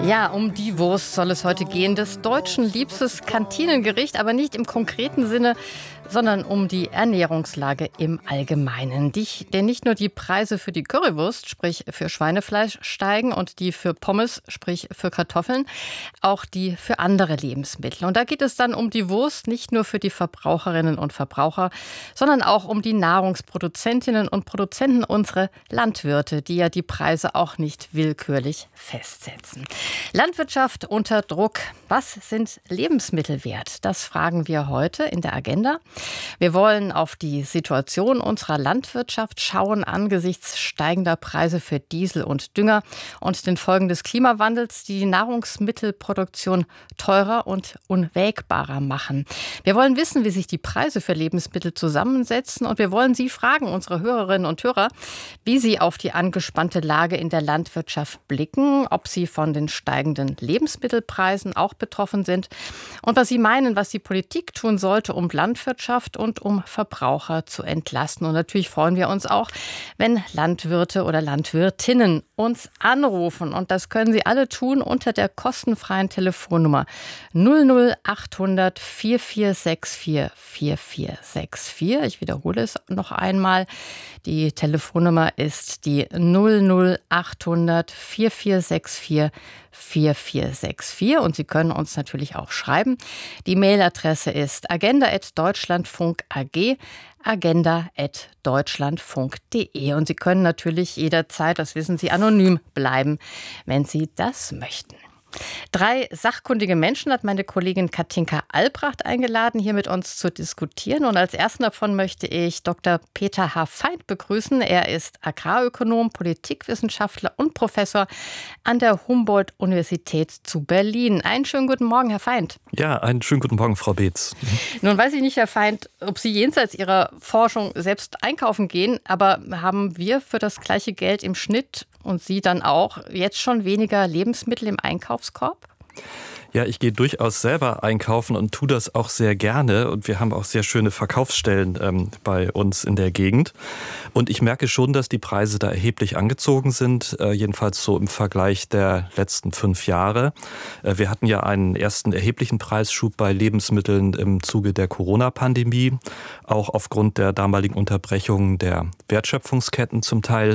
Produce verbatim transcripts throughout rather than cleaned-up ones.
Ja, um die Wurst soll es heute gehen. Des Deutschen liebstes Kantinengericht, aber nicht im konkreten Sinne, sondern um die Ernährungslage im Allgemeinen. Die, denn nicht nur die Preise für die Currywurst, sprich für Schweinefleisch, steigen und die für Pommes, sprich für Kartoffeln, auch die für andere Lebensmittel. Und da geht es dann um die Wurst, nicht nur für die Verbraucherinnen und Verbraucher, sondern auch um die Nahrungsproduzentinnen und Produzenten, unsere Landwirte, die ja die Preise auch nicht willkürlich festsetzen. Landwirtschaft unter Druck. Was sind Lebensmittel wert? Das fragen wir heute in der Agenda. Wir wollen auf die Situation unserer Landwirtschaft schauen angesichts steigender Preise für Diesel und Dünger und den Folgen des Klimawandels, die die Nahrungsmittelproduktion teurer und unwägbarer machen. Wir wollen wissen, wie sich die Preise für Lebensmittel zusammensetzen, und wir wollen Sie fragen, unsere Hörerinnen und Hörer, wie Sie auf die angespannte Lage in der Landwirtschaft blicken, ob Sie von den steigenden Lebensmittelpreisen auch betroffen sind und was Sie meinen, was die Politik tun sollte, um Landwirtschaft und um Verbraucher zu entlasten. Und natürlich freuen wir uns auch, wenn Landwirte oder Landwirtinnen uns anrufen. Und das können Sie alle tun unter der kostenfreien Telefonnummer null null achthundert vierundvierzig vierundvierzig vierundvierzig vierundvierzig. Ich wiederhole es noch einmal. Die Telefonnummer ist die null null achthundert vierundvierzig vierundvierzig vierundvierzig. Und Sie können uns natürlich auch schreiben. Die Mailadresse ist agenda at deutschlandfunk punkt ag, agenda at deutschlandfunk punkt de. Und Sie können natürlich jederzeit, das wissen Sie, anonym bleiben, wenn Sie das möchten. Drei sachkundige Menschen hat meine Kollegin Katinka Albrecht eingeladen, hier mit uns zu diskutieren. Und als ersten davon möchte ich Doktor Peter H. Feind begrüßen. Er ist Agrarökonom, Politikwissenschaftler und Professor an der Humboldt-Universität zu Berlin. Einen schönen guten Morgen, Herr Feind. Ja, einen schönen guten Morgen, Frau Beetz. Nun weiß ich nicht, Herr Feind, ob Sie jenseits Ihrer Forschung selbst einkaufen gehen, aber haben wir für das gleiche Geld im Schnitt und Sie dann auch jetzt schon weniger Lebensmittel im Einkaufskorb? Ja, ich gehe durchaus selber einkaufen und tue das auch sehr gerne. Und wir haben auch sehr schöne Verkaufsstellen ähm, bei uns in der Gegend. Und ich merke schon, dass die Preise da erheblich angezogen sind, äh, jedenfalls so im Vergleich der letzten fünf Jahre. Äh, wir hatten ja einen ersten erheblichen Preisschub bei Lebensmitteln im Zuge der Corona-Pandemie, auch aufgrund der damaligen Unterbrechung der Wertschöpfungsketten zum Teil.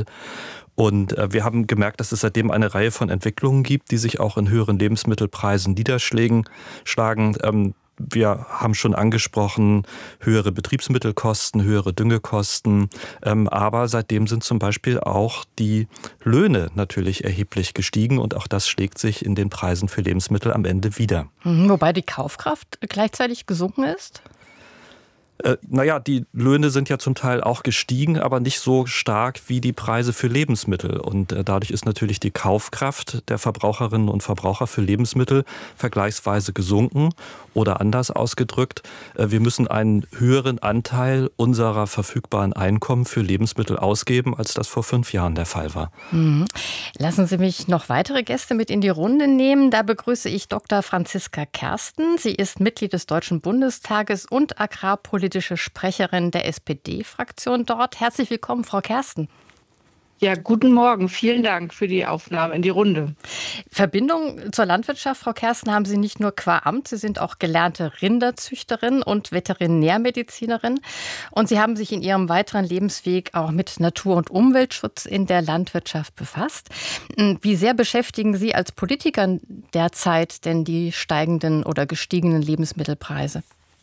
Und wir haben gemerkt, dass es seitdem eine Reihe von Entwicklungen gibt, die sich auch in höheren Lebensmittelpreisen niederschlagen. Wir haben schon angesprochen, höhere Betriebsmittelkosten, höhere Düngekosten. Aber seitdem sind zum Beispiel auch die Löhne natürlich erheblich gestiegen. Und auch das schlägt sich in den Preisen für Lebensmittel am Ende wieder. Wobei die Kaufkraft gleichzeitig gesunken ist? Äh, naja, die Löhne sind ja zum Teil auch gestiegen, aber nicht so stark wie die Preise für Lebensmittel. Und äh, dadurch ist natürlich die Kaufkraft der Verbraucherinnen und Verbraucher für Lebensmittel vergleichsweise gesunken. Oder anders ausgedrückt, äh, wir müssen einen höheren Anteil unserer verfügbaren Einkommen für Lebensmittel ausgeben, als das vor fünf Jahren der Fall war. Mhm. Lassen Sie mich noch weitere Gäste mit in die Runde nehmen. Da begrüße ich Doktor Franziska Kersten. Sie ist Mitglied des Deutschen Bundestages und Agrarpolitikerin, politische Sprecherin der S P D-Fraktion dort. Herzlich willkommen, Frau Kersten. Ja, guten Morgen. Vielen Dank für die Aufnahme in die Runde. Verbindung zur Landwirtschaft, Frau Kersten, haben Sie nicht nur qua Amt, Sie sind auch gelernte Rinderzüchterin und Veterinärmedizinerin. Und Sie haben sich in Ihrem weiteren Lebensweg auch mit Natur- und Umweltschutz in der Landwirtschaft befasst. Wie sehr beschäftigen Sie als Politiker derzeit denn die steigenden oder gestiegenen Lebensmittelpreise?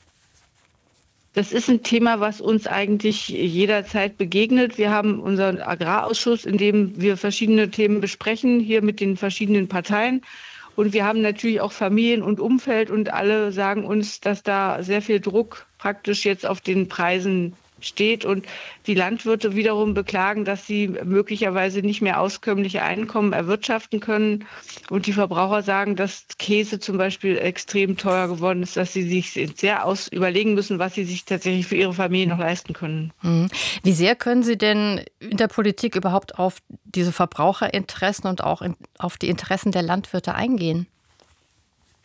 Das ist ein Thema, was uns eigentlich jederzeit begegnet. Wir haben unseren Agrarausschuss, in dem wir verschiedene Themen besprechen, hier mit den verschiedenen Parteien. Und wir haben natürlich auch Familien und Umfeld, und alle sagen uns, dass da sehr viel Druck praktisch jetzt auf den Preisen steht. Und die Landwirte wiederum beklagen, dass sie möglicherweise nicht mehr auskömmliche Einkommen erwirtschaften können. Und die Verbraucher sagen, dass Käse zum Beispiel extrem teuer geworden ist, dass sie sich sehr aus überlegen müssen, was sie sich tatsächlich für ihre Familie noch leisten können. Wie sehr können Sie denn in der Politik überhaupt auf diese Verbraucherinteressen und auch in, auf die Interessen der Landwirte eingehen?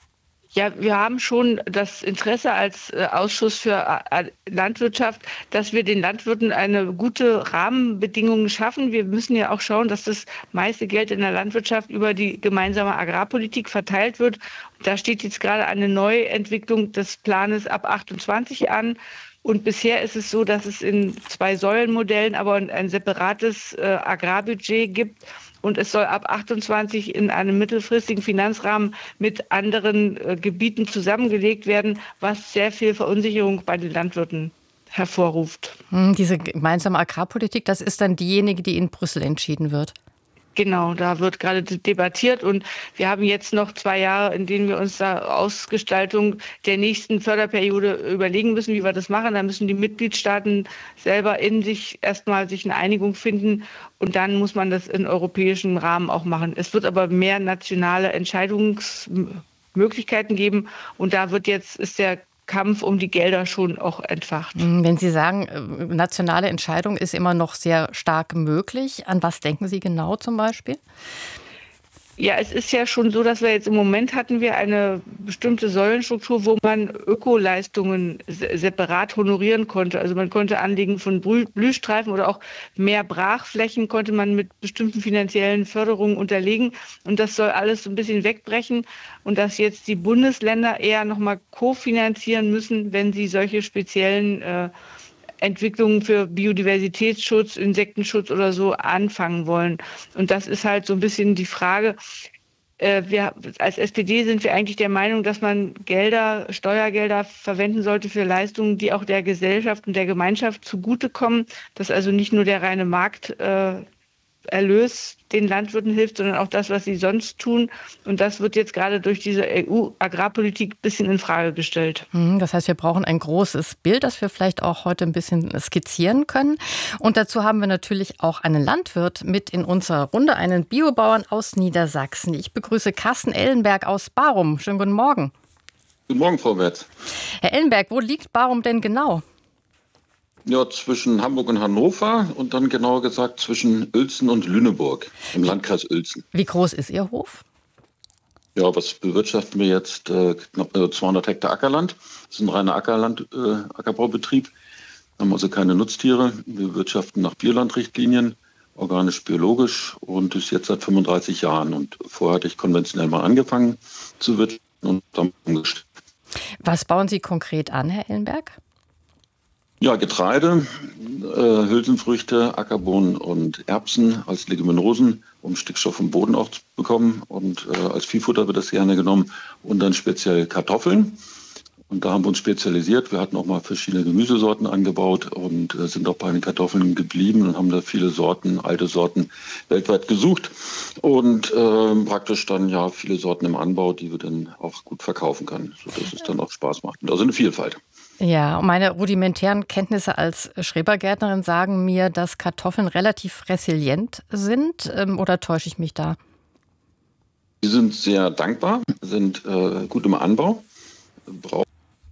Ja, wir haben schon das Interesse als äh, Ausschuss für äh, Landwirtschaft, dass wir den Landwirten eine gute Rahmenbedingungen schaffen. Wir müssen ja auch schauen, dass das meiste Geld in der Landwirtschaft über die gemeinsame Agrarpolitik verteilt wird. Da steht jetzt gerade eine Neuentwicklung des Planes ab achtundzwanzig an. Und bisher ist es so, dass es in zwei Säulenmodellen aber ein, ein separates äh, Agrarbudget gibt. Und es soll ab achtundzwanzig in einem mittelfristigen Finanzrahmen mit anderen äh, Gebieten zusammengelegt werden, was sehr viel Verunsicherung bei den Landwirten hervorruft. Hm, diese gemeinsame Agrarpolitik, das ist dann diejenige, die in Brüssel entschieden wird. Genau, da wird gerade debattiert und wir haben jetzt noch zwei Jahre, in denen wir uns da Ausgestaltung der nächsten Förderperiode überlegen müssen, wie wir das machen. Da müssen die Mitgliedstaaten selber in sich erstmal sich eine Einigung finden und dann muss man das in europäischem Rahmen auch machen. Es wird aber mehr nationale Entscheidungsmöglichkeiten geben und da wird jetzt ist der Kampf um die Gelder schon auch entfacht. Wenn Sie sagen, nationale Entscheidung ist immer noch sehr stark möglich, an was denken Sie genau zum Beispiel? Ja, es ist ja schon so, dass wir jetzt im Moment hatten wir eine bestimmte Säulenstruktur, wo man Ökoleistungen separat honorieren konnte. Also man konnte Anlegen von Blühstreifen oder auch mehr Brachflächen konnte man mit bestimmten finanziellen Förderungen unterlegen. Und das soll alles so ein bisschen wegbrechen und dass jetzt die Bundesländer eher nochmal kofinanzieren müssen, wenn sie solche speziellen äh, Entwicklungen für Biodiversitätsschutz, Insektenschutz oder so anfangen wollen. Und das ist halt so ein bisschen die Frage. Äh, wir als S P D sind wir eigentlich der Meinung, dass man Gelder, Steuergelder verwenden sollte für Leistungen, die auch der Gesellschaft und der Gemeinschaft zugutekommen, dass also nicht nur der reine Markterlös den Landwirten hilft, sondern auch das, was sie sonst tun. Und das wird jetzt gerade durch diese E U-Agrarpolitik ein bisschen in Frage gestellt. Das heißt, wir brauchen ein großes Bild, das wir vielleicht auch heute ein bisschen skizzieren können. Und dazu haben wir natürlich auch einen Landwirt mit in unserer Runde, einen Biobauern aus Niedersachsen. Ich begrüße Carsten Ellenberg aus Barum. Schönen guten Morgen. Guten Morgen, Frau Wertz. Herr Ellenberg, wo liegt Barum denn genau? Ja, zwischen Hamburg und Hannover und dann genauer gesagt zwischen Uelzen und Lüneburg im Landkreis Uelzen. Wie groß ist Ihr Hof? Ja, was bewirtschaften wir jetzt? Äh, knapp äh, zweihundert Hektar Ackerland. Das ist ein reiner Ackerland, äh, Ackerbaubetrieb. Wir haben also keine Nutztiere. Wir wirtschaften nach Biolandrichtlinien, organisch-biologisch und ist jetzt seit fünfunddreißig Jahren. Und vorher hatte ich konventionell mal angefangen zu wirtschaften und dann umgestellt. Was bauen Sie konkret an, Herr Ellenberg? Ja, Getreide, äh, Hülsenfrüchte, Ackerbohnen und Erbsen als Leguminosen, um Stickstoff im Boden auch zu bekommen. Und äh, als Viehfutter wird das gerne genommen. Und dann speziell Kartoffeln. Und da haben wir uns spezialisiert. Wir hatten auch mal verschiedene Gemüsesorten angebaut und äh, sind auch bei den Kartoffeln geblieben und haben da viele Sorten, alte Sorten weltweit gesucht. Und äh, praktisch dann ja viele Sorten im Anbau, die wir dann auch gut verkaufen können, sodass es dann auch Spaß macht. Und also eine Vielfalt. Ja, meine rudimentären Kenntnisse als Schrebergärtnerin sagen mir, dass Kartoffeln relativ resilient sind. Oder täusche ich mich da? Sie sind sehr dankbar, sind äh, gut im Anbau, brauchen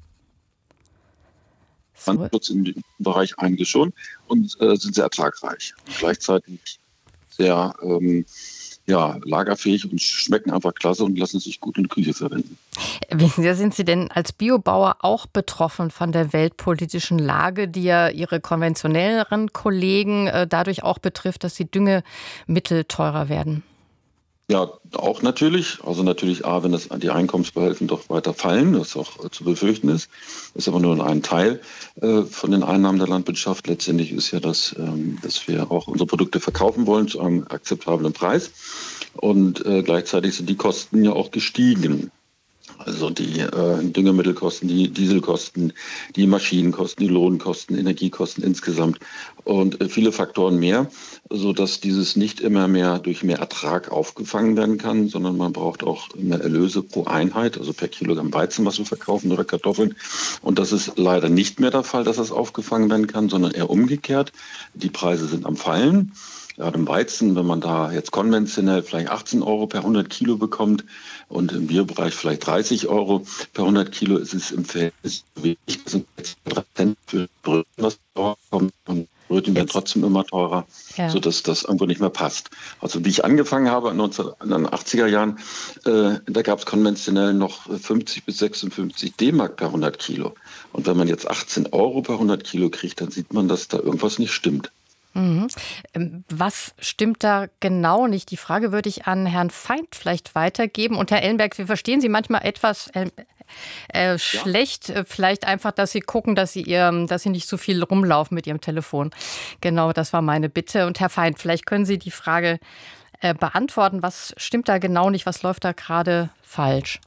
Landschutz im Bereich eigentlich schon und äh, sind sehr ertragreich. Und gleichzeitig sehr ähm, ja, lagerfähig und schmecken einfach klasse und lassen sich gut in der Küche verwenden. Wissen Sie, sind Sie denn als Biobauer auch betroffen von der weltpolitischen Lage, die ja Ihre konventionelleren Kollegen äh, dadurch auch betrifft, dass die Düngemittel teurer werden? Ja, auch natürlich. Also natürlich A, wenn das die Einkommensbehelfen doch weiter fallen, was auch äh, zu befürchten ist. Das ist aber nur ein Teil äh, von den Einnahmen der Landwirtschaft. Letztendlich ist ja das, ähm, dass wir auch unsere Produkte verkaufen wollen zu einem akzeptablen Preis. Und äh, gleichzeitig sind die Kosten ja auch gestiegen. Also die äh, Düngemittelkosten, die Dieselkosten, die Maschinenkosten, die Lohnkosten, Energiekosten insgesamt und äh, viele Faktoren mehr, sodass dieses nicht immer mehr durch mehr Ertrag aufgefangen werden kann, sondern man braucht auch mehr Erlöse pro Einheit, also per Kilogramm Weizen, was wir verkaufen oder Kartoffeln. Und das ist leider nicht mehr der Fall, dass das aufgefangen werden kann, sondern eher umgekehrt. Die Preise sind am Fallen. Gerade im Weizen, wenn man da jetzt konventionell vielleicht achtzehn Euro per hundert Kilo bekommt und im Biobereich vielleicht dreißig Euro per hundert Kilo, ist es im Verhältnis wenig. Das sind jetzt drei Cent für Brötchen, was da kommt. Und Brötchen werden trotzdem immer teurer, ja. sodass das irgendwo nicht mehr passt. Also wie ich angefangen habe in den achtziger Jahren, äh, da gab es konventionell noch fünfzig bis sechsundfünfzig D-Mark per hundert Kilo. Und wenn man jetzt achtzehn Euro per hundert Kilo kriegt, dann sieht man, dass da irgendwas nicht stimmt. Mhm. Was stimmt da genau nicht? Die Frage würde ich an Herrn Feind vielleicht weitergeben. Und Herr Ellenberg, wir verstehen Sie manchmal etwas äh, äh, schlecht. Ja. Vielleicht einfach, dass Sie gucken, dass Sie, ihr, dass Sie nicht so viel rumlaufen mit Ihrem Telefon. Genau, das war meine Bitte. Und Herr Feind, vielleicht können Sie die Frage äh, beantworten. Was stimmt da genau nicht? Was läuft da gerade falsch?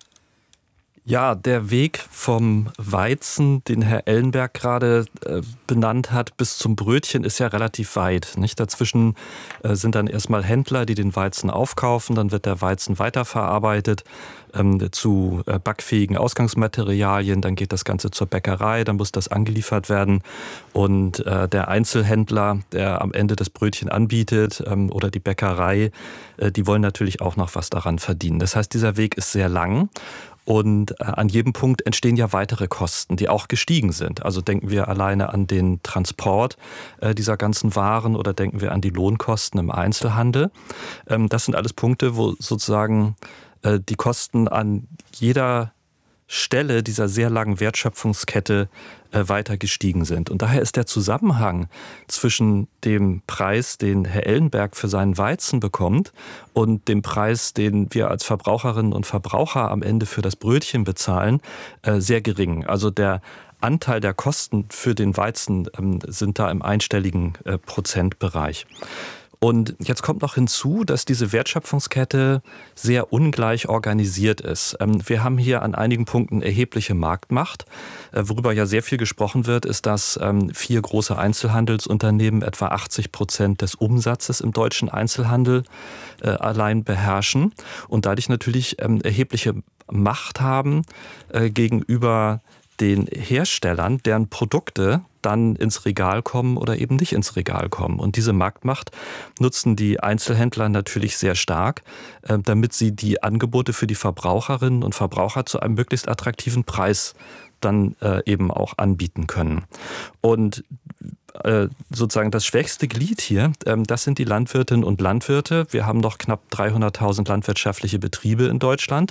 Ja, der Weg vom Weizen, den Herr Ellenberg gerade äh, benannt hat, bis zum Brötchen ist ja relativ weit. Nicht? Dazwischen äh, sind dann erstmal Händler, die den Weizen aufkaufen, dann wird der Weizen weiterverarbeitet ähm, zu äh, backfähigen Ausgangsmaterialien, dann geht das Ganze zur Bäckerei, dann muss das angeliefert werden und äh, der Einzelhändler, der am Ende das Brötchen anbietet ähm, oder die Bäckerei, äh, die wollen natürlich auch noch was daran verdienen. Das heißt, dieser Weg ist sehr lang. Und äh, an jedem Punkt entstehen ja weitere Kosten, die auch gestiegen sind. Also denken wir alleine an den Transport äh, dieser ganzen Waren oder denken wir an die Lohnkosten im Einzelhandel. Ähm, das sind alles Punkte, wo sozusagen äh, die Kosten an jeder Stelle dieser sehr langen Wertschöpfungskette äh, weiter gestiegen sind. Und daher ist der Zusammenhang zwischen dem Preis, den Herr Ellenberg für seinen Weizen bekommt und dem Preis, den wir als Verbraucherinnen und Verbraucher am Ende für das Brötchen bezahlen, äh, sehr gering. Also der Anteil der Kosten für den Weizen ähm, sind da im einstelligen äh, Prozentbereich. Und jetzt kommt noch hinzu, dass diese Wertschöpfungskette sehr ungleich organisiert ist. Wir haben hier an einigen Punkten erhebliche Marktmacht. Worüber ja sehr viel gesprochen wird, ist, dass vier große Einzelhandelsunternehmen etwa achtzig Prozent des Umsatzes im deutschen Einzelhandel allein beherrschen und dadurch natürlich erhebliche Macht haben gegenüber den Herstellern, deren Produkte dann ins Regal kommen oder eben nicht ins Regal kommen. Und diese Marktmacht nutzen die Einzelhändler natürlich sehr stark, damit sie die Angebote für die Verbraucherinnen und Verbraucher zu einem möglichst attraktiven Preis dann eben auch anbieten können. Und sozusagen das schwächste Glied hier, das sind die Landwirtinnen und Landwirte. Wir haben noch knapp dreihunderttausend landwirtschaftliche Betriebe in Deutschland.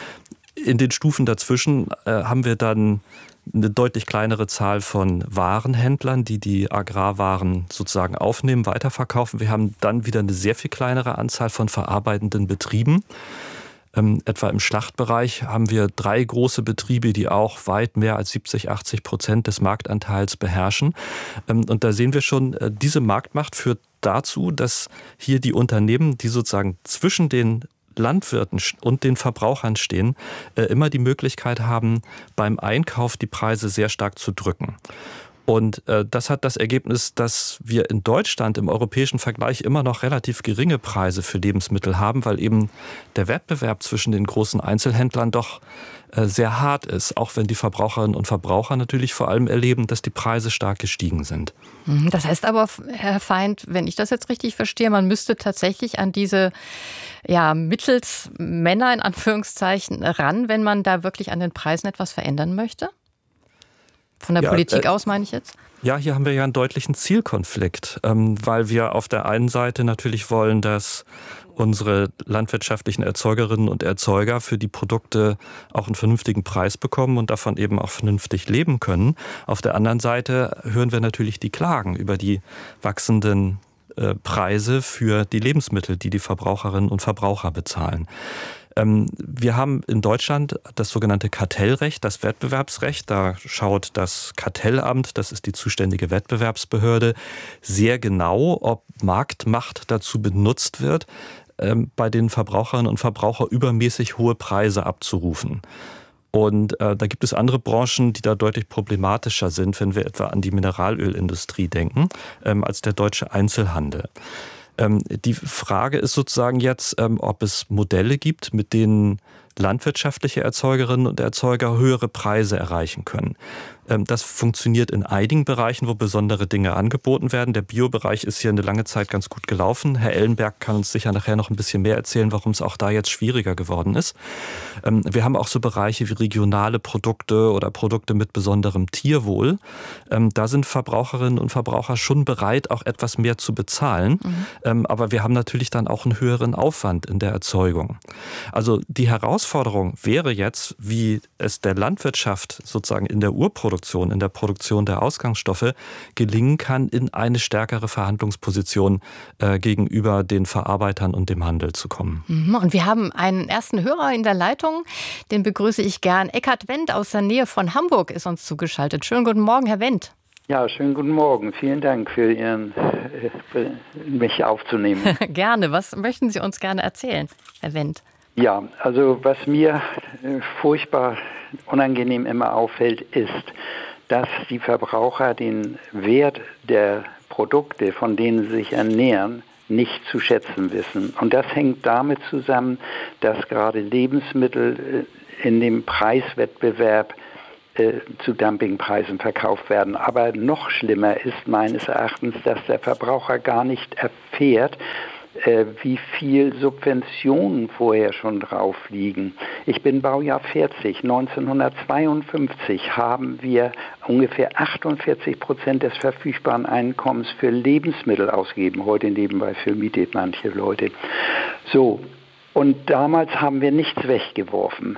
In den Stufen dazwischen äh, haben wir dann eine deutlich kleinere Zahl von Warenhändlern, die die Agrarwaren sozusagen aufnehmen, weiterverkaufen. Wir haben dann wieder eine sehr viel kleinere Anzahl von verarbeitenden Betrieben. Ähm, etwa im Schlachtbereich haben wir drei große Betriebe, die auch weit mehr als siebzig, achtzig Prozent des Marktanteils beherrschen. Ähm, und da sehen wir schon, äh, diese Marktmacht führt dazu, dass hier die Unternehmen, die sozusagen zwischen den Landwirten und den Verbrauchern stehen, immer die Möglichkeit haben, beim Einkauf die Preise sehr stark zu drücken. Und das hat das Ergebnis, dass wir in Deutschland im europäischen Vergleich immer noch relativ geringe Preise für Lebensmittel haben, weil eben der Wettbewerb zwischen den großen Einzelhändlern doch sehr hart ist, auch wenn die Verbraucherinnen und Verbraucher natürlich vor allem erleben, dass die Preise stark gestiegen sind. Das heißt aber, Herr Feind, wenn ich das jetzt richtig verstehe, man müsste tatsächlich an diese ja, Mittelsmänner in Anführungszeichen ran, wenn man da wirklich an den Preisen etwas verändern möchte? Von der ja, Politik äh, aus meine ich jetzt? Ja, hier haben wir ja einen deutlichen Zielkonflikt, ähm, weil wir auf der einen Seite natürlich wollen, dass unsere landwirtschaftlichen Erzeugerinnen und Erzeuger für die Produkte auch einen vernünftigen Preis bekommen und davon eben auch vernünftig leben können. Auf der anderen Seite hören wir natürlich die Klagen über die wachsenden äh, Preise für die Lebensmittel, die die Verbraucherinnen und Verbraucher bezahlen. Wir haben in Deutschland das sogenannte Kartellrecht, das Wettbewerbsrecht. Da schaut das Kartellamt, das ist die zuständige Wettbewerbsbehörde, sehr genau, ob Marktmacht dazu benutzt wird, bei den Verbraucherinnen und Verbrauchern übermäßig hohe Preise abzurufen. Und äh, da gibt es andere Branchen, die da deutlich problematischer sind, wenn wir etwa an die Mineralölindustrie denken, ähm, als der deutsche Einzelhandel. Die Frage ist sozusagen jetzt, ob es Modelle gibt, mit denen landwirtschaftliche Erzeugerinnen und Erzeuger höhere Preise erreichen können. Das funktioniert in einigen Bereichen, wo besondere Dinge angeboten werden. Der Biobereich ist hier eine lange Zeit ganz gut gelaufen. Herr Ellenberg kann uns sicher nachher noch ein bisschen mehr erzählen, warum es auch da jetzt schwieriger geworden ist. Wir haben auch so Bereiche wie regionale Produkte oder Produkte mit besonderem Tierwohl. Da sind Verbraucherinnen und Verbraucher schon bereit, auch etwas mehr zu bezahlen. Mhm. Aber wir haben natürlich dann auch einen höheren Aufwand in der Erzeugung. Also die Herausforderung wäre jetzt, wie es der Landwirtschaft sozusagen in der Urproduktion, in der Produktion der Ausgangsstoffe gelingen kann, in eine stärkere Verhandlungsposition äh, gegenüber den Verarbeitern und dem Handel zu kommen. Und wir haben einen ersten Hörer in der Leitung, den begrüße ich gern. Eckhard Wendt aus der Nähe von Hamburg ist uns zugeschaltet. Schönen guten Morgen, Herr Wendt. Ja, schönen guten Morgen. Vielen Dank für Ihren, äh, für mich aufzunehmen. Gerne. Was möchten Sie uns gerne erzählen, Herr Wendt? Ja, also was mir äh, furchtbar unangenehm immer auffällt, ist, dass die Verbraucher den Wert der Produkte, von denen sie sich ernähren, nicht zu schätzen wissen. Und das hängt damit zusammen, dass gerade Lebensmittel äh, in dem Preiswettbewerb äh, zu Dumpingpreisen verkauft werden. Aber noch schlimmer ist meines Erachtens, dass der Verbraucher gar nicht erfährt, wie viel Subventionen vorher schon drauf liegen. Ich bin Baujahr vierzig. neunzehnhundertzweiundfünfzig haben wir ungefähr achtundvierzig Prozent des verfügbaren Einkommens für Lebensmittel ausgegeben. Heute nebenbei für Miete manche Leute. So, und damals haben wir nichts weggeworfen.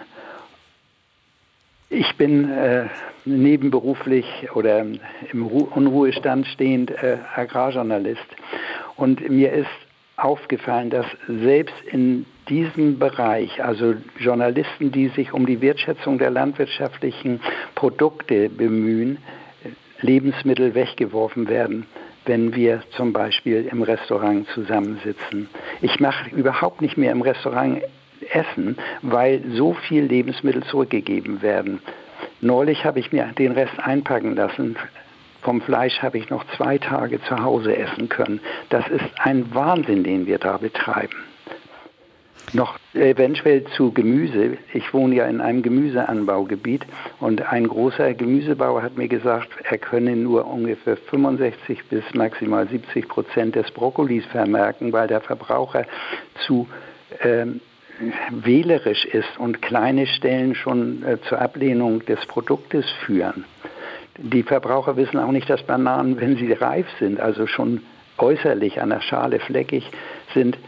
Ich bin äh, nebenberuflich oder im Ru- Unruhestand stehend äh, Agrarjournalist. Und mir ist aufgefallen, dass selbst in diesem Bereich, also Journalisten, die sich um die Wertschätzung der landwirtschaftlichen Produkte bemühen, Lebensmittel weggeworfen werden, wenn wir zum Beispiel im Restaurant zusammensitzen. Ich mache überhaupt nicht mehr im Restaurant Essen, weil so viel Lebensmittel zurückgegeben werden. Neulich habe ich mir den Rest einpacken lassen. Vom Fleisch habe ich noch zwei Tage zu Hause essen können. Das ist ein Wahnsinn, den wir da betreiben. Noch eventuell zu Gemüse. Ich wohne ja in einem Gemüseanbaugebiet und ein großer Gemüsebauer hat mir gesagt, er könne nur ungefähr fünfundsechzig bis maximal siebzig Prozent des Brokkolis vermerken, weil der Verbraucher zu ähm, wählerisch ist und kleine Stellen schon äh, zur Ablehnung des Produktes führen. Die Verbraucher wissen auch nicht, dass Bananen, wenn sie reif sind, also schon äußerlich an der Schale fleckig sind,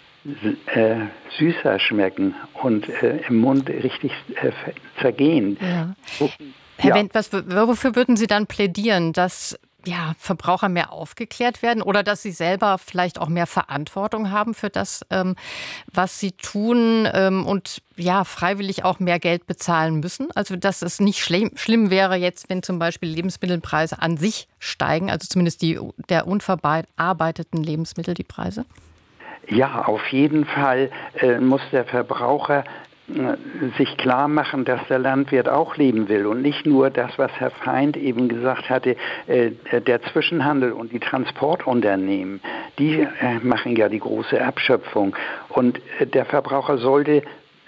äh, süßer schmecken und äh, im Mund richtig äh, zergehen. Ja. Herr ja. Wendt, was, wofür würden Sie dann plädieren, dass ja, Verbraucher mehr aufgeklärt werden oder dass sie selber vielleicht auch mehr Verantwortung haben für das, ähm, was sie tun ähm, und ja, freiwillig auch mehr Geld bezahlen müssen? Also dass es nicht schlimm, schlimm wäre jetzt, wenn zum Beispiel Lebensmittelpreise an sich steigen, also zumindest die der unverarbeiteten Lebensmittel, die Preise? Ja, auf jeden Fall äh, muss der Verbraucher sich klar machen, dass der Landwirt auch leben will und nicht nur das, was Herr Feind eben gesagt hatte, äh, der Zwischenhandel und die Transportunternehmen, die äh, machen ja die große Abschöpfung und äh, der Verbraucher sollte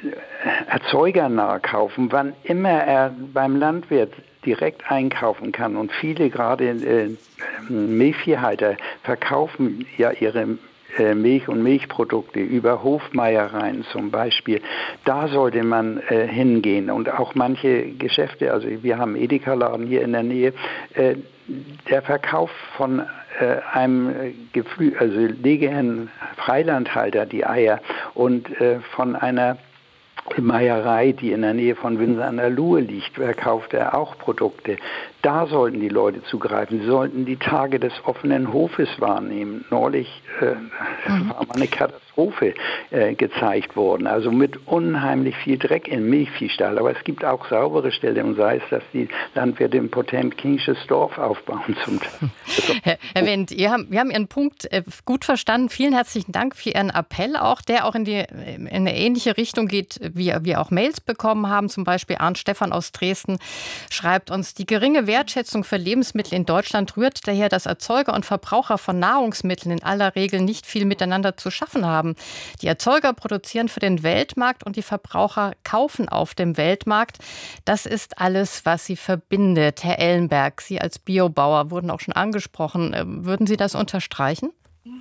erzeugernahe kaufen, wann immer er beim Landwirt direkt einkaufen kann und viele gerade äh, Milchviehhalter verkaufen ja ihre Milch und Milchprodukte über Hofmeiereien zum Beispiel, da sollte man äh, hingehen und auch manche Geschäfte, also wir haben Edeka-Laden hier in der Nähe, äh, der Verkauf von äh, einem Geflü- also Legehennen Freilandhalter die Eier und äh, von einer Meierei, die in der Nähe von Windsor an der Luhe liegt, verkauft er auch Produkte. Da sollten die Leute zugreifen. Sie sollten die Tage des offenen Hofes wahrnehmen. Neulich äh, mhm. war mal eine Katastrophe äh, gezeigt worden. Also mit unheimlich viel Dreck im Milchviehstall. Aber es gibt auch saubere Stellen, und sei es, dass die Landwirte im Potemkinsches Dorf aufbauen zum Teil. Herr, Herr Wendt, wir haben, wir haben Ihren Punkt äh, gut verstanden. Vielen herzlichen Dank für Ihren Appell auch, der auch in, die, in eine ähnliche Richtung geht, wie wir auch Mails bekommen haben. Zum Beispiel Arndt Stephan aus Dresden schreibt uns, die geringe Wertschätzung Wertschätzung für Lebensmittel in Deutschland rührt daher, dass Erzeuger und Verbraucher von Nahrungsmitteln in aller Regel nicht viel miteinander zu schaffen haben. Die Erzeuger produzieren für den Weltmarkt und die Verbraucher kaufen auf dem Weltmarkt. Das ist alles, was sie verbindet. Herr Ellenberg, Sie als Biobauer wurden auch schon angesprochen. Würden Sie das unterstreichen?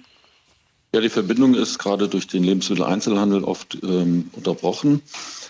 Ja, die Verbindung ist gerade durch den Lebensmitteleinzelhandel oft ähm, unterbrochen.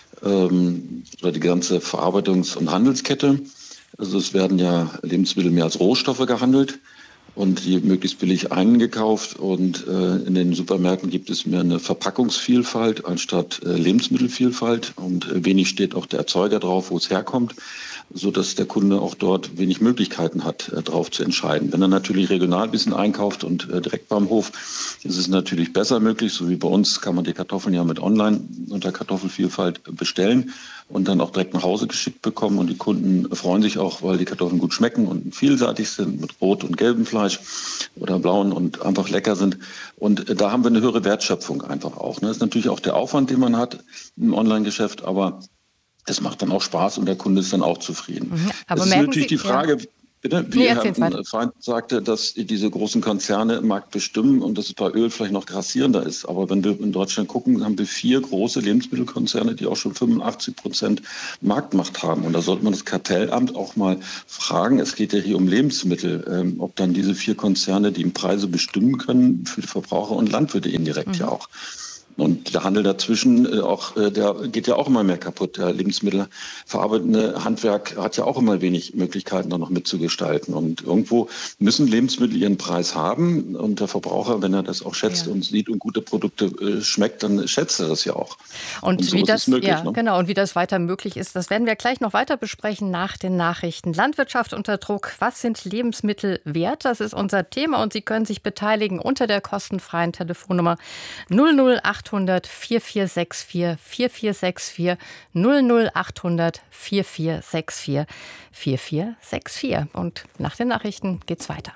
Ähm, oder die ganze Verarbeitungs- und Handelskette. Also es werden ja Lebensmittel mehr als Rohstoffe gehandelt und die möglichst billig eingekauft. Und äh, in den Supermärkten gibt es mehr eine Verpackungsvielfalt anstatt äh, Lebensmittelvielfalt. Und äh, wenig steht auch der Erzeuger drauf, wo es herkommt, sodass der Kunde auch dort wenig Möglichkeiten hat, äh, drauf zu entscheiden. Wenn er natürlich regional ein bisschen einkauft und äh, direkt beim Hof, ist es natürlich besser möglich. So wie bei uns kann man die Kartoffeln ja mit online unter Kartoffelvielfalt bestellen und dann auch direkt nach Hause geschickt bekommen. Und die Kunden freuen sich auch, weil die Kartoffeln gut schmecken und vielseitig sind mit rot und gelbem Fleisch oder blauen und einfach lecker sind. Und äh, da haben wir eine höhere Wertschöpfung einfach auch. Ne? Das ist natürlich auch der Aufwand, den man hat im Online-Geschäft, aber es macht dann auch Spaß und der Kunde ist dann auch zufrieden. Mhm, aber es ist merken natürlich Sie, die Frage, ja. bitte, wie Nee, Herr Feind sagte, dass diese großen Konzerne im Markt bestimmen und dass es bei Öl vielleicht noch grassierender ist. Aber wenn wir in Deutschland gucken, haben wir vier große Lebensmittelkonzerne, die auch schon fünfundachtzig Prozent Marktmacht haben. Und da sollte man das Kartellamt auch mal fragen. Es geht ja hier um Lebensmittel, ähm, ob dann diese vier Konzerne die Preise bestimmen können für die Verbraucher und Landwirte indirekt mhm. ja auch. Und der Handel dazwischen, äh, auch, äh, der geht ja auch immer mehr kaputt. Der lebensmittelverarbeitende Handwerk hat ja auch immer wenig Möglichkeiten, da noch mitzugestalten. Und irgendwo müssen Lebensmittel ihren Preis haben. Und der Verbraucher, wenn er das auch schätzt ja. und sieht und gute Produkte äh, schmeckt, dann schätzt er das ja auch. Und, und so wie das, möglich, ja, ne? genau, und wie das weiter möglich ist, das werden wir gleich noch weiter besprechen nach den Nachrichten. Landwirtschaft unter Druck. Was sind Lebensmittel wert? Das ist unser Thema und Sie können sich beteiligen unter der kostenfreien Telefonnummer null null acht hundert vier vier sechs vier vier vier sechs vier null null acht hundert vier vier sechs vier vier vier sechs vier. Und nach den Nachrichten geht's weiter.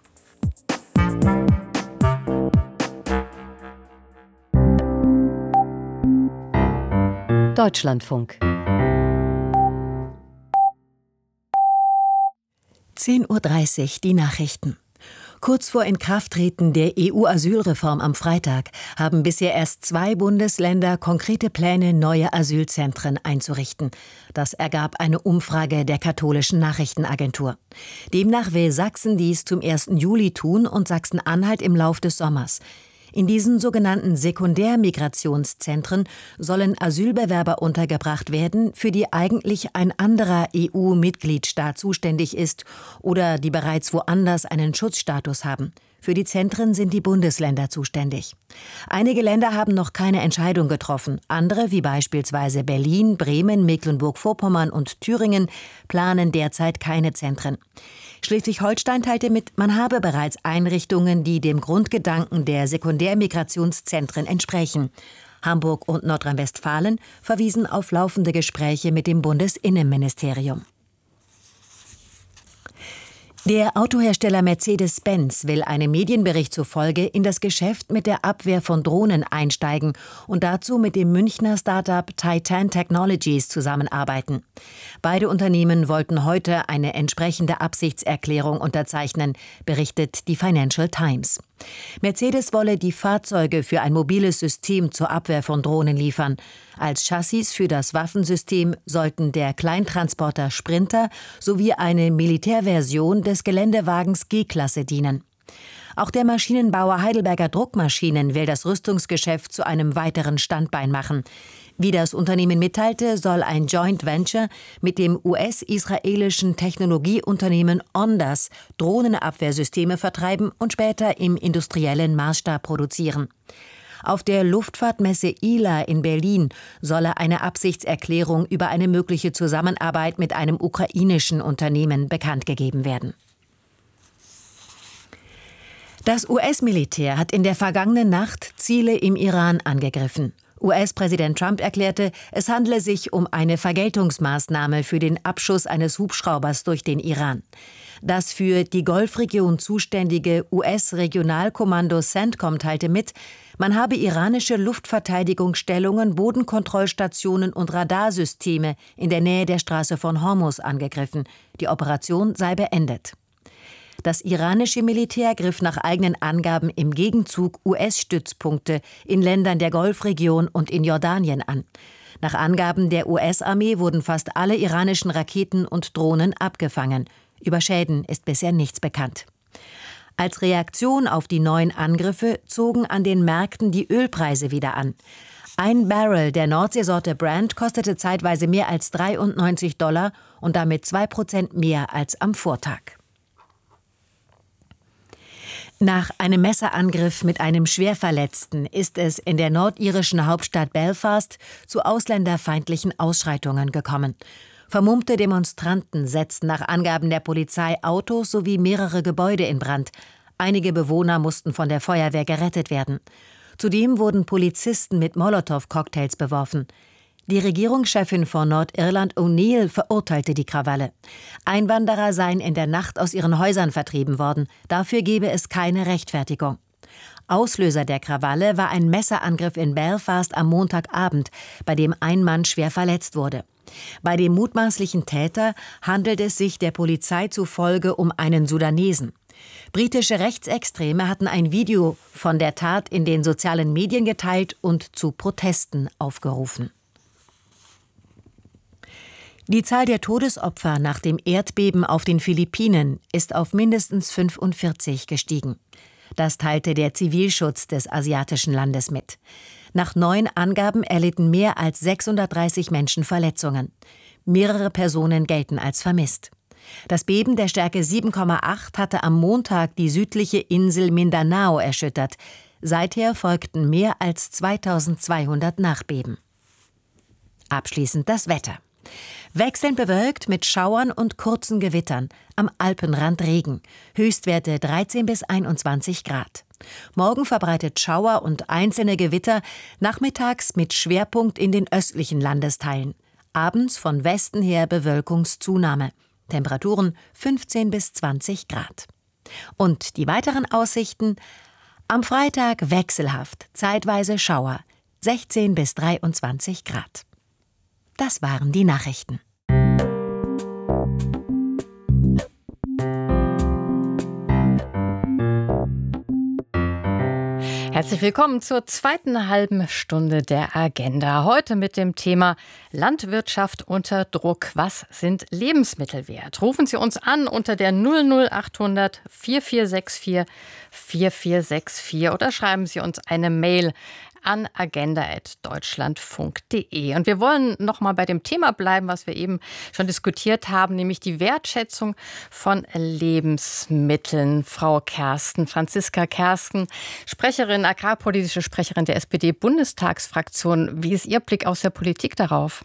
Deutschlandfunk. zehn Uhr dreißig, die Nachrichten. Kurz vor Inkrafttreten der E U-Asylreform am Freitag haben bisher erst zwei Bundesländer konkrete Pläne, neue Asylzentren einzurichten. Das ergab eine Umfrage der katholischen Nachrichtenagentur. Demnach will Sachsen dies zum ersten Juli tun und Sachsen-Anhalt im Lauf des Sommers. In diesen sogenannten Sekundärmigrationszentren sollen Asylbewerber untergebracht werden, für die eigentlich ein anderer E U-Mitgliedstaat zuständig ist oder die bereits woanders einen Schutzstatus haben. Für die Zentren sind die Bundesländer zuständig. Einige Länder haben noch keine Entscheidung getroffen. Andere, wie beispielsweise Berlin, Bremen, Mecklenburg-Vorpommern und Thüringen, planen derzeit keine Zentren. Schleswig-Holstein teilte mit, man habe bereits Einrichtungen, die dem Grundgedanken der Sekundärmigrationszentren entsprechen. Hamburg und Nordrhein-Westfalen verwiesen auf laufende Gespräche mit dem Bundesinnenministerium. Der Autohersteller Mercedes-Benz will einem Medienbericht zufolge in das Geschäft mit der Abwehr von Drohnen einsteigen und dazu mit dem Münchner Start-up Titan Technologies zusammenarbeiten. Beide Unternehmen wollten heute eine entsprechende Absichtserklärung unterzeichnen, berichtet die Financial Times. Mercedes wolle die Fahrzeuge für ein mobiles System zur Abwehr von Drohnen liefern. Als Chassis für das Waffensystem sollten der Kleintransporter Sprinter sowie eine Militärversion des Geländewagens G-Klasse dienen. Auch der Maschinenbauer Heidelberger Druckmaschinen will das Rüstungsgeschäft zu einem weiteren Standbein machen. Wie das Unternehmen mitteilte, soll ein Joint Venture mit dem U S-israelischen Technologieunternehmen Ondas Drohnenabwehrsysteme vertreiben und später im industriellen Maßstab produzieren. Auf der Luftfahrtmesse I L A in Berlin solle eine Absichtserklärung über eine mögliche Zusammenarbeit mit einem ukrainischen Unternehmen bekannt gegeben werden. Das U S-Militär hat in der vergangenen Nacht Ziele im Iran angegriffen. U S-Präsident Trump erklärte, es handle sich um eine Vergeltungsmaßnahme für den Abschuss eines Hubschraubers durch den Iran. Das für die Golfregion zuständige U S-Regionalkommando CENTCOM teilte mit, Man habe iranische Luftverteidigungsstellungen, Bodenkontrollstationen und Radarsysteme in der Nähe der Straße von Hormuz angegriffen. Die Operation sei beendet. Das iranische Militär griff nach eigenen Angaben im Gegenzug U S-Stützpunkte in Ländern der Golfregion und in Jordanien an. Nach Angaben der U S-Armee wurden fast alle iranischen Raketen und Drohnen abgefangen. Über Schäden ist bisher nichts bekannt. Als Reaktion auf die neuen Angriffe zogen an den Märkten die Ölpreise wieder an. Ein Barrel der Nordseesorte Brent kostete zeitweise mehr als dreiundneunzig Dollar und damit zwei Prozent mehr als am Vortag. Nach einem Messerangriff mit einem Schwerverletzten ist es in der nordirischen Hauptstadt Belfast zu ausländerfeindlichen Ausschreitungen gekommen. Vermummte Demonstranten setzten nach Angaben der Polizei Autos sowie mehrere Gebäude in Brand. Einige Bewohner mussten von der Feuerwehr gerettet werden. Zudem wurden Polizisten mit Molotow-Cocktails beworfen. Die Regierungschefin von Nordirland O'Neill verurteilte die Krawalle. Einwanderer seien in der Nacht aus ihren Häusern vertrieben worden. Dafür gebe es keine Rechtfertigung. Auslöser der Krawalle war ein Messerangriff in Belfast am Montagabend, bei dem ein Mann schwer verletzt wurde. Bei dem mutmaßlichen Täter handelt es sich der Polizei zufolge um einen Sudanesen. Britische Rechtsextreme hatten ein Video von der Tat in den sozialen Medien geteilt und zu Protesten aufgerufen. Die Zahl der Todesopfer nach dem Erdbeben auf den Philippinen ist auf mindestens fünfundvierzig gestiegen. Das teilte der Zivilschutz des asiatischen Landes mit. Nach neuen Angaben erlitten mehr als sechshundertdreißig Menschen Verletzungen. Mehrere Personen gelten als vermisst. Das Beben der Stärke sieben Komma acht hatte am Montag die südliche Insel Mindanao erschüttert. Seither folgten mehr als zweitausendzweihundert Nachbeben. Abschließend das Wetter. Wechselnd bewölkt mit Schauern und kurzen Gewittern. Am Alpenrand Regen. Höchstwerte dreizehn bis einundzwanzig Grad. Morgen verbreitet Schauer und einzelne Gewitter, nachmittags mit Schwerpunkt in den östlichen Landesteilen. Abends von Westen her Bewölkungszunahme. Temperaturen fünfzehn bis zwanzig Grad. Und die weiteren Aussichten? Am Freitag wechselhaft, zeitweise Schauer, sechzehn bis dreiundzwanzig Grad. Das waren die Nachrichten. Herzlich willkommen zur zweiten halben Stunde der Agenda. Heute mit dem Thema Landwirtschaft unter Druck. Was sind Lebensmittel wert? Rufen Sie uns an unter der null null achthundert vierundvierzig vierundvierzig vierundvierzig oder schreiben Sie uns eine Mail an agenda at deutschlandfunk punkt de. Und wir wollen noch mal bei dem Thema bleiben, was wir eben schon diskutiert haben, nämlich die Wertschätzung von Lebensmitteln. Frau Kersten, Franziska Kersten, Sprecherin, agrarpolitische Sprecherin der S P D-Bundestagsfraktion. Wie ist Ihr Blick aus der Politik darauf?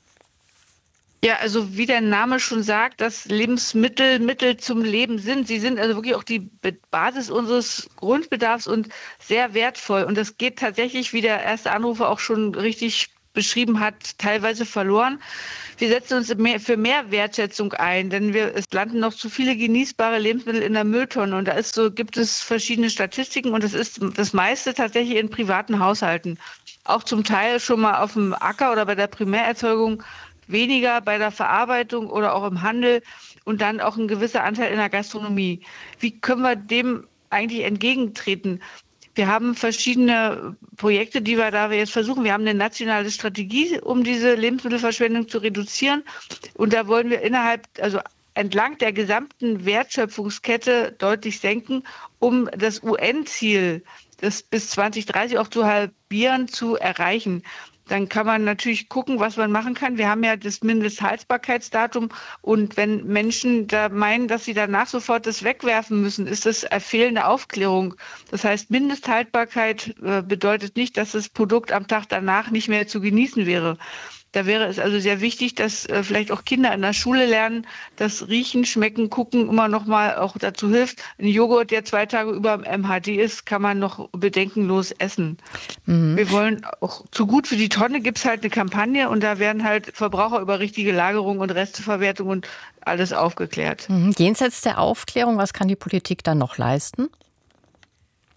Ja, also wie der Name schon sagt, dass Lebensmittel Mittel zum Leben sind. Sie sind also wirklich auch die Basis unseres Grundbedarfs und sehr wertvoll. Und das geht tatsächlich, wie der erste Anrufer auch schon richtig beschrieben hat, teilweise verloren. Wir setzen uns für mehr Wertschätzung ein, denn wir, es landen noch zu viele genießbare Lebensmittel in der Mülltonne. Und da ist so, gibt es verschiedene Statistiken und das ist das meiste tatsächlich in privaten Haushalten. Auch zum Teil schon mal auf dem Acker oder bei der Primärerzeugung, weniger bei der Verarbeitung oder auch im Handel und dann auch ein gewisser Anteil in der Gastronomie. Wie können wir dem eigentlich entgegentreten? Wir haben verschiedene Projekte, die wir da jetzt versuchen. Wir haben eine nationale Strategie, um diese Lebensmittelverschwendung zu reduzieren. Und da wollen wir innerhalb, also entlang der gesamten Wertschöpfungskette deutlich senken, um das U N-Ziel, das bis zwanzig dreißig auch zu halbieren, zu erreichen. Dann kann man natürlich gucken, was man machen kann. Wir haben ja das Mindesthaltbarkeitsdatum und wenn Menschen da meinen, dass sie danach sofort das wegwerfen müssen, ist das fehlende Aufklärung. Das heißt, Mindesthaltbarkeit äh, bedeutet nicht, dass das Produkt am Tag danach nicht mehr zu genießen wäre. Da wäre es also sehr wichtig, dass äh, vielleicht auch Kinder in der Schule lernen, dass Riechen, Schmecken, Gucken immer noch mal auch dazu hilft. Ein Joghurt, der zwei Tage über dem M H D ist, kann man noch bedenkenlos essen. Mhm. Wir wollen auch zu gut für die Tonne gibt es halt eine Kampagne und da werden halt Verbraucher über richtige Lagerung und Resteverwertung und alles aufgeklärt. Mhm. Jenseits der Aufklärung, was kann die Politik dann noch leisten?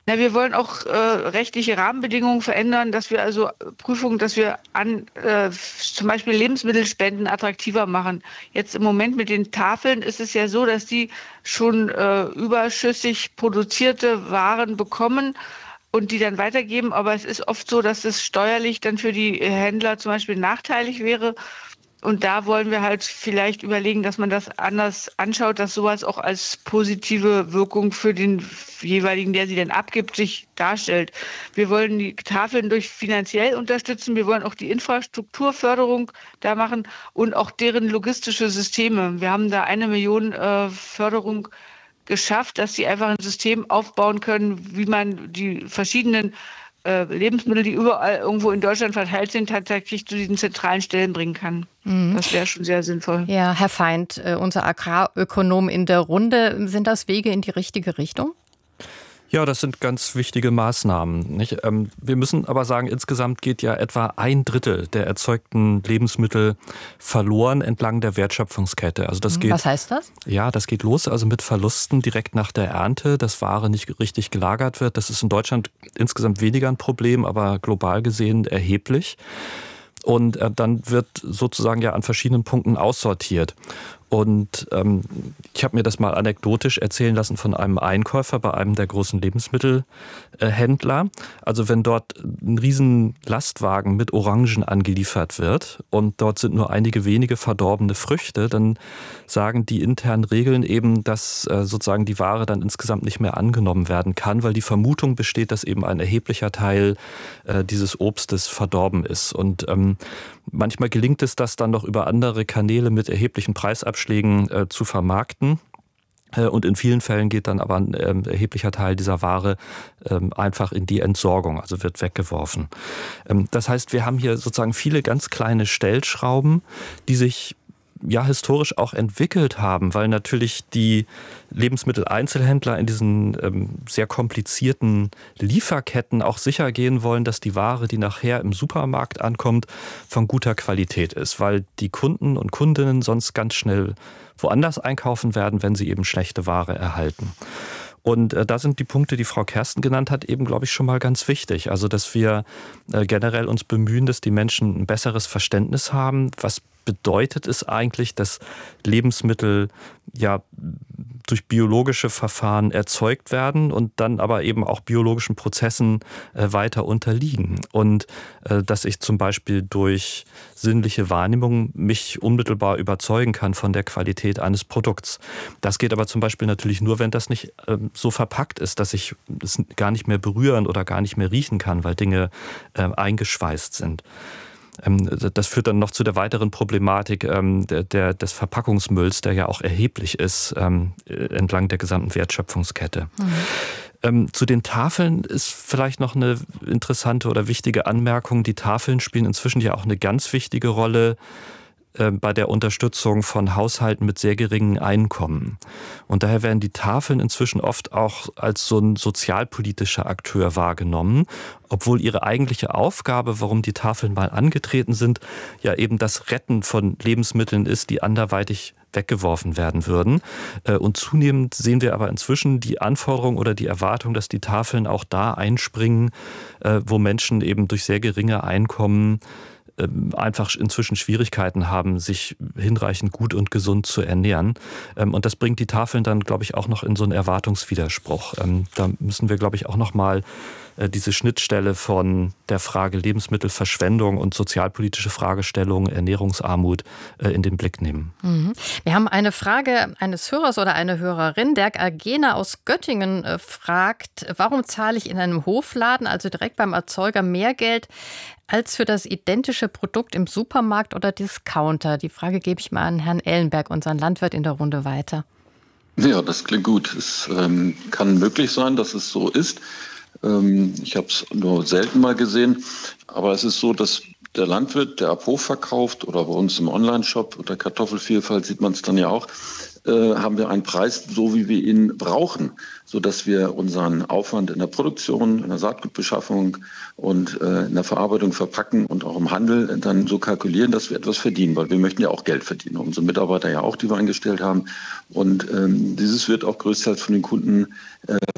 Na, wir wollen auch äh, rechtliche Rahmenbedingungen verändern, dass wir also Prüfungen, dass wir an äh, zum Beispiel Lebensmittelspenden attraktiver machen. Jetzt im Moment mit den Tafeln ist es ja so, dass die schon äh, überschüssig produzierte Waren bekommen und die dann weitergeben. Aber es ist oft so, dass es steuerlich dann für die Händler zum Beispiel nachteilig wäre. Und da wollen wir halt vielleicht überlegen, dass man das anders anschaut, dass sowas auch als positive Wirkung für den jeweiligen, der sie denn abgibt, sich darstellt. Wir wollen die Tafeln durch finanziell unterstützen. Wir wollen auch die Infrastrukturförderung da machen und auch deren logistische Systeme. Wir haben da eine Million äh, Förderung geschafft, dass sie einfach ein System aufbauen können, wie man die verschiedenen Lebensmittel, die überall irgendwo in Deutschland verteilt sind, tatsächlich zu diesen zentralen Stellen bringen kann. Mhm. Das wäre schon sehr sinnvoll. Ja, Herr Feind, unser Agrarökonom in der Runde. Sind das Wege in die richtige Richtung? Ja, das sind ganz wichtige Maßnahmen, nicht? Wir müssen aber sagen, insgesamt geht ja etwa ein Drittel der erzeugten Lebensmittel verloren entlang der Wertschöpfungskette. Also das geht, Was heißt das? Ja, das geht los also mit Verlusten direkt nach der Ernte, dass Ware nicht richtig gelagert wird. Das ist in Deutschland insgesamt weniger ein Problem, aber global gesehen erheblich. Und dann wird sozusagen ja an verschiedenen Punkten aussortiert. Und ähm, ich habe mir das mal anekdotisch erzählen lassen von einem Einkäufer bei einem der großen Lebensmittelhändler. Also wenn dort ein riesen Lastwagen mit Orangen angeliefert wird und dort sind nur einige wenige verdorbene Früchte, dann sagen die internen Regeln eben, dass äh, sozusagen die Ware dann insgesamt nicht mehr angenommen werden kann, weil die Vermutung besteht, dass eben ein erheblicher Teil äh, dieses Obstes verdorben ist. Und ähm, manchmal gelingt es, das dann noch über andere Kanäle mit erheblichen Preisabschlägen äh, zu vermarkten. Äh, und in vielen Fällen geht dann aber ein äh, erheblicher Teil dieser Ware äh, einfach in die Entsorgung, also wird weggeworfen. Ähm, das heißt, wir haben hier sozusagen viele ganz kleine Stellschrauben, die sich ja historisch auch entwickelt haben, weil natürlich die Lebensmitteleinzelhändler in diesen ähm, sehr komplizierten Lieferketten auch sicher gehen wollen, dass die Ware, die nachher im Supermarkt ankommt, von guter Qualität ist, weil die Kunden und Kundinnen sonst ganz schnell woanders einkaufen werden, wenn sie eben schlechte Ware erhalten. Und äh, da sind die Punkte, die Frau Kersten genannt hat, eben, glaube ich, schon mal ganz wichtig. Also, dass wir äh, generell uns bemühen, dass die Menschen ein besseres Verständnis haben, was bedeutet es eigentlich, dass Lebensmittel ja durch biologische Verfahren erzeugt werden und dann aber eben auch biologischen Prozessen äh, weiter unterliegen. Und äh, dass ich zum Beispiel durch sinnliche Wahrnehmung mich unmittelbar überzeugen kann von der Qualität eines Produkts. Das geht aber zum Beispiel natürlich nur, wenn das nicht äh, so verpackt ist, dass ich es gar nicht mehr berühren oder gar nicht mehr riechen kann, weil Dinge äh, eingeschweißt sind. Das führt dann noch zu der weiteren Problematik ähm, der, der, des Verpackungsmülls, der ja auch erheblich ist ähm, entlang der gesamten Wertschöpfungskette. Mhm. Ähm, zu den Tafeln ist vielleicht noch eine interessante oder wichtige Anmerkung. Die Tafeln spielen inzwischen ja auch eine ganz wichtige Rolle bei der Unterstützung von Haushalten mit sehr geringen Einkommen. Und daher werden die Tafeln inzwischen oft auch als so ein sozialpolitischer Akteur wahrgenommen, obwohl ihre eigentliche Aufgabe, warum die Tafeln mal angetreten sind, ja eben das Retten von Lebensmitteln ist, die anderweitig weggeworfen werden würden. Und zunehmend sehen wir aber inzwischen die Anforderung oder die Erwartung, dass die Tafeln auch da einspringen, wo Menschen eben durch sehr geringe Einkommen einfach inzwischen Schwierigkeiten haben, sich hinreichend gut und gesund zu ernähren. Und das bringt die Tafeln dann, glaube ich, auch noch in so einen Erwartungswiderspruch. Da müssen wir, glaube ich, auch noch mal diese Schnittstelle von der Frage Lebensmittelverschwendung und sozialpolitische Fragestellungen, Ernährungsarmut in den Blick nehmen. Mhm. Wir haben eine Frage eines Hörers oder einer Hörerin. Dirk Agena aus Göttingen fragt, warum zahle ich in einem Hofladen, also direkt beim Erzeuger, mehr Geld als für das identische Produkt im Supermarkt oder Discounter? Die Frage gebe ich mal an Herrn Ellenberg, unseren Landwirt in der Runde, weiter. Ja, das klingt gut. Es ähm, kann möglich sein, dass es so ist. Ähm, ich habe es nur selten mal gesehen. Aber es ist so, dass der Landwirt, der ab Hof verkauft oder bei uns im Onlineshop oder Kartoffelvielfalt sieht man es dann ja auch, äh, haben wir einen Preis, so wie wir ihn brauchen, sodass wir unseren Aufwand in der Produktion, in der Saatgutbeschaffung und äh, in der Verarbeitung, Verpacken und auch im Handel dann so kalkulieren, dass wir etwas verdienen, weil wir möchten ja auch Geld verdienen, unsere Mitarbeiter ja auch, die wir eingestellt haben. Und ähm, dieses wird auch größtenteils von den Kunden ähm,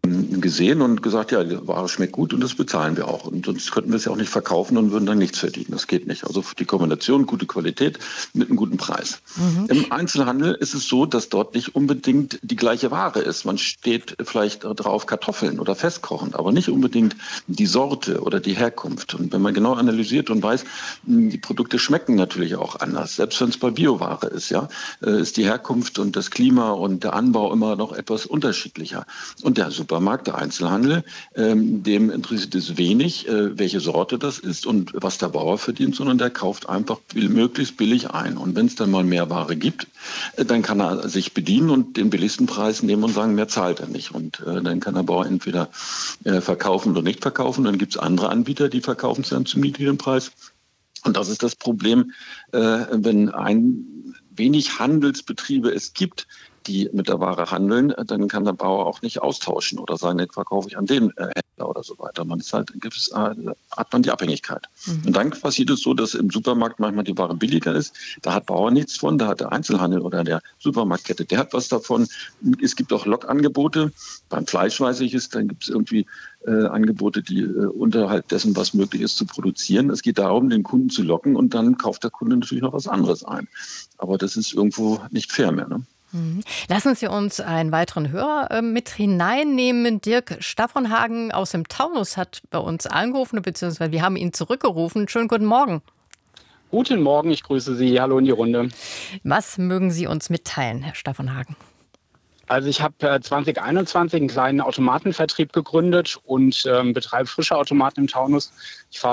gesehen und gesagt, ja, die Ware schmeckt gut und das bezahlen wir auch. Und sonst könnten wir es ja auch nicht verkaufen und würden dann nichts verdienen. Das geht nicht. Also die Kombination, gute Qualität mit einem guten Preis. Mhm. Im Einzelhandel ist es so, dass dort nicht unbedingt die gleiche Ware ist. Man steht vielleicht drauf Kartoffeln oder festkochen, aber nicht unbedingt die Sorte oder die Herkunft. Und wenn man genau analysiert und weiß, die Produkte schmecken natürlich auch anders. Selbst wenn es bei Bioware ist, ja, ist die Herkunft und das Klima und der Anbau immer noch etwas unterschiedlicher. Und der Supermarkt, der Einzelhandel, ähm, dem interessiert es wenig, äh, welche Sorte das ist und was der Bauer verdient, sondern der kauft einfach möglichst billig ein. Und wenn es dann mal mehr Ware gibt, äh, dann kann er sich bedienen und den billigsten Preis nehmen und sagen, mehr zahlt er nicht. Und äh, dann kann der Bauer entweder äh, verkaufen oder nicht verkaufen. Dann gibt es andere Anbieter, die verkaufen es dann zum niedrigen Preis. Und das ist das Problem, äh, wenn ein wenig Handelsbetriebe es gibt, die mit der Ware handeln, dann kann der Bauer auch nicht austauschen oder sagen, jetzt verkaufe ich an den Händler oder so weiter. Man ist halt, gibt's, äh, hat man die Abhängigkeit. Mhm. Und dann passiert es so, dass im Supermarkt manchmal die Ware billiger ist. Da hat Bauer nichts von, da hat der Einzelhandel oder der Supermarktkette, der hat was davon. Es gibt auch Lockangebote. Beim Fleisch weiß ich es, dann gibt es irgendwie äh, Angebote, die äh, unterhalb dessen, was möglich ist, zu produzieren. Es geht darum, den Kunden zu locken und dann kauft der Kunde natürlich noch was anderes ein. Aber das ist irgendwo nicht fair mehr, ne? Lassen Sie uns einen weiteren Hörer äh, mit hineinnehmen. Dirk Staffenhagen aus dem Taunus hat bei uns angerufen, beziehungsweise wir haben ihn zurückgerufen. Schönen guten Morgen. Guten Morgen, ich grüße Sie. Hallo in die Runde. Was mögen Sie uns mitteilen, Herr Staffenhagen? Also ich habe äh, zwanzig einundzwanzig einen kleinen Automatenvertrieb gegründet und ähm, betreibe frische Automaten im Taunus. Ich fahre